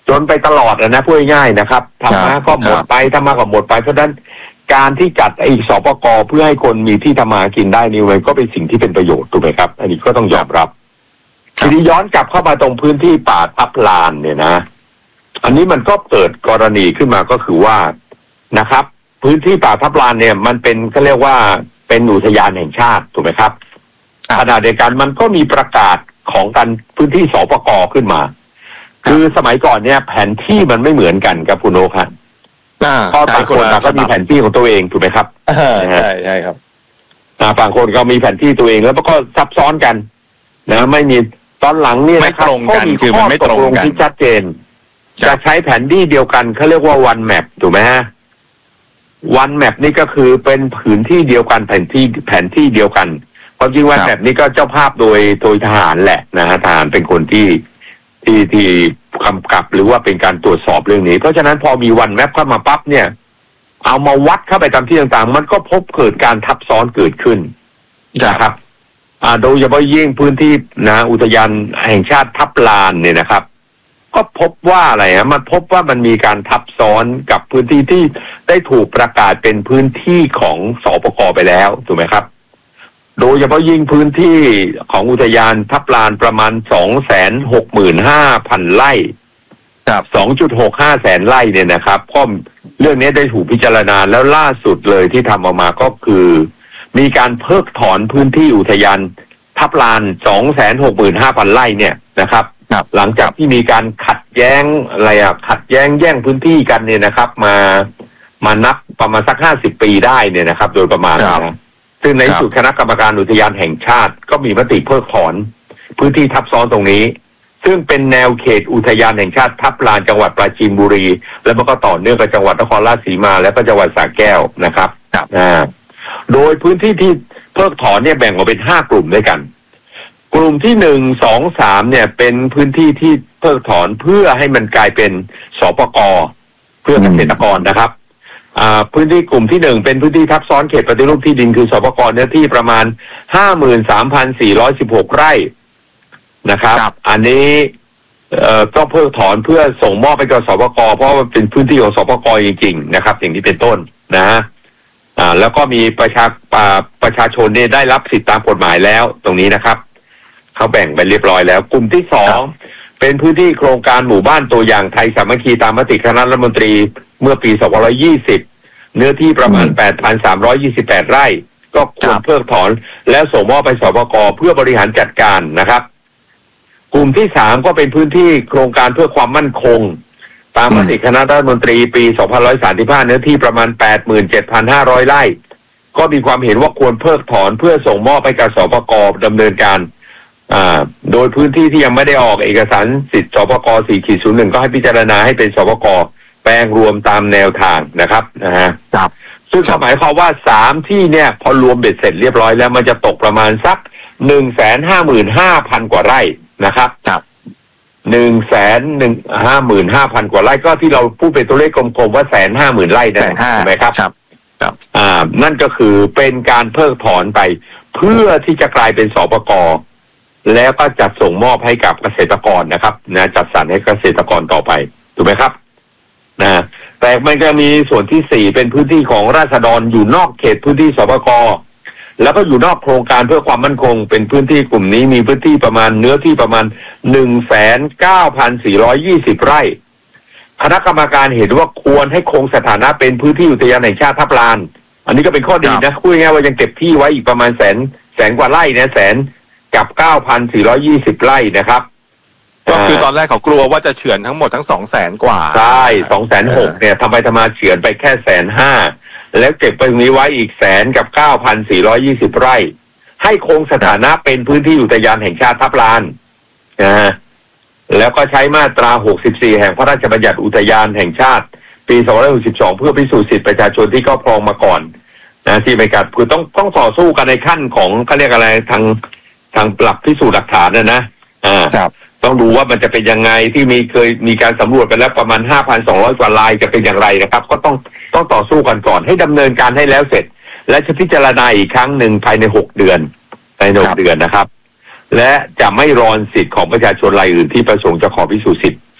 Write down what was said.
จนไปตลอดนะพูดง่ายๆนะครับธรรมะก็หมดไปธรรมะก็หมดไปเพราะฉะนั้นการที่จัดไอ้สปก.เพื่อให้คนมีที่ทำมากินได้นี่มันก็เป็นสิ่งที่เป็นประโยชน์ถูกไหมครับอันนี้ก็ต้องยอมรับทีนี้ย้อนกลับเข้ามาตรงพื้นที่ป่าทับลานเนี่ยนะอันนี้มันก็เกิดกรณีขึ้นมาก็คือว่านะครับพื้นที่ป่าทับลานเนี่ยมันเป็นเขาเรียกว่าเป็นอุทยานแห่งชาติถูกไหมครับขณะเดียวกันมันก็มีประกาศของการพื้นที่สปก.ขึ้นมาคือสมัยก่อนเนี่ยแผนที่มันไม่เหมือนกันครับคุณโอครับเพราะบางคนก็มีแผนที่ของตัวเองถูกไหมครับใช่ครับบางคนก็มีแผนที่ตัวเองแล้วก็ซับซ้อนกันนะไม่มีตอนหลังเนี่ยนะครับก็มีข้อตกลงที่ชัดเจนจะใช้แผนที่เดียวกันเขาเรียกว่าวันแมปถูกไหมฮะวันแมปนี่ก็คือเป็นผืนที่เดียวกันแผนที่เดียวกันความจริงวันแมปนี่ก็เจ้าภาพโดยทหารแหละนะฮะทหารเป็นคนที่กำกับหรือว่าเป็นการตรวจสอบเรื่องนี้เพราะฉะนั้นพอมีวันแมปเข้ามาปั๊บเนี่ยเอามาวัดเข้าไปตามที่ต่างๆมันก็พบเกิดการทับซ้อนเกิดขึ้นนะครับโดยเฉพาะยิ่งพื้นที่นะอุทยานแห่งชาติทับลานเนี่ยนะครับก็พบว่าอะไรนะมันพบว่ามันมีการทับซ้อนกับพื้นที่ที่ได้ถูกประกาศเป็นพื้นที่ของสปก.ไปแล้วถูกไหมครับโดยเฉพาะยิ่งพื้นที่ของอุทยานทับลานประมาณ 265,000 ไร่ 2.65 แสนไร่เนี่ยนะครับก็เรื่องนี้ได้ถูกพิจารณาแล้วล่าสุดเลยที่ทำออกมาก็คือมีการเพิกถอนพื้นที่อุทยานทับลาน 265,000 ไร่เนี่ยนะครับหลังจากที่มีการขัดแย้งแย่งพื้นที่กันเนี่ยนะครับมานับประมาณสัก50 ปีได้เนี่ยนะครับโดยประมาณนะซึ่งในที่สุดคณะกรรมการอุทยานแห่งชาติก็มีมติเพิกถอนพื้นที่ทับซ้อนตรงนี้ซึ่งเป็นแนวเขตอุทยานแห่งชาติทับลานจังหวัดปราจีนบุรีแล้วมันก็ต่อเนื่องกับจังหวัดนครราชสีมาและก็จังหวัดสระแก้วนะครับโดยพื้นที่ที่เพิกถอนเนี่ยแบ่งออกเป็น5 กลุ่มด้วยกันกลุ่มที่1 2 3เนี่ยเป็นพื้นที่ที่เพิกถอนเพื่อให้มันกลายเป็นสปก.เพื่อเกษตรกรนะครับพื้นที่กลุ่มที่1เป็นพื้นที่ทับซ้อนเขตปฏิรูปที่ดินคือสปก.เนื้อที่ประมาณ 53,416 ไร่นะครับอันนี้ก็เพิกถอนเพื่อส่งมอบไปกับสปก.เพราะว่าเป็นพื้นที่ของสปก.จริงๆนะครับอย่างนี้เป็นต้นนะแล้วก็มีประชาชนเนี่ยได้รับสิทธิตามกฎหมายแล้วตรงนี้นะครับเขาแบ่งไปเรียบร้อยแล้วกลุ่มที่2เป็นพื้นที่โครงการหมู่บ้านตัวอย่างไทยสามัคคีตามมติคณะรัฐมนตรีเมื่อปี2520เนื้อที่ประมาณ 8,328 ไร่ก็ควรเพิกถอนแล้วส่งมอบไปสปก.เพื่อบริหารจัดการนะครับกลุ่มที่3ก็เป็นพื้นที่โครงการเพื่อความมั่นคงตามมติคณะรัฐมนตรีปี2535เนื้อที่ประมาณ 87,500 ไร่ก็มีความเห็นว่าควรเพิกถอนเพื่อส่งมอบไปกับสปก.ดำเนินการโดยพื้นที่ที่ยังไม่ได้ออกเอกสารสิทธิ์สปก.4/01ก็ให้พิจารณาให้เป็นสปก.แปลงรวมตามแนวทางนะครับซึ่งหมายความว่า3ที่เนี่ยพอรวมเบ็ดเสร็จเรียบร้อยแล้วมันจะตกประมาณสัก 155,000 กว่าไร่นะครับ155,000 กว่าไร่ก็ที่เราพูดเป็นตัวเลขกลมๆว่า 150,000 ไร่นั่นใช่ไหมครับนั่นก็คือเป็นการเพิกถอนไปเพื่อที่จะกลายเป็นสปก.แล้วก็จัดส่งมอบให้กับเกษตรกรนะครับนะจัดสรรให้เกษตรกรต่อไปถูกไหมครับนะแต่มันก็มีส่วนที่4เป็นพื้นที่ของราษฎรอยู่นอกเขตพื้นที่สปก.แล้วก็อยู่นอกโครงการเพื่อความมั่นคงเป็นพื้นที่กลุ่มนี้มีพื้นที่ประมาณเนื้อที่ประมาณ 19,420 ไร่คณะกรรมการเห็นว่าควรให้คงสถานะเป็นพื้นที่อุทยานแห่งชาติทับลานอันนี้ก็เป็นข้อดีนะพูดง่ายๆว่ายังเก็บที่ไว้อีกประมาณแสนกว่าไร่นะแสนกับ 9,420 ไร่นะครับก็คือตอนแรกเขากลัวว่าจะเฉือนทั้งหมดทั้ง 200,000 กว่าใช่ 260,000 เนี่ยทำไปทำมาเฉือนไปแค่ 150,000 แล้วเก็บไปตรงนี้ไว้อีก100,000 กับ 9,420 ไร่ให้คงสถานะเป็นพื้นที่อุทยานแห่งชาติทับลานแล้วก็ใช้มาตรา64แห่งพระราชบัญญัติอุทยานแห่งชาติปี2562เพื่อพิสูจน์สิทธิประชาชนที่ครอบครองมาก่อนนะที่ไม่การคือต้องต่อสู้กันในขั้นของเขาเรียกอะไรทางหลักพิสูจน์หลักฐานนะต้องดูว่ามันจะเป็นยังไงที่เคยมีการสำรวจไปแล้วประมาณ 5,200 กว่ารายจะเป็นอย่างไรนะครับก็ต้องต่อสู้กันก่อนให้ดำเนินการให้แล้วเสร็จและจะพิจารณาอีกครั้งหนึ่งภายใน6 เดือนนะครับและจะไม่รอนสิทธิ์ของประชาชนรายอื่นที่ประสงค์จะขอพิสูจน์สิทธิ์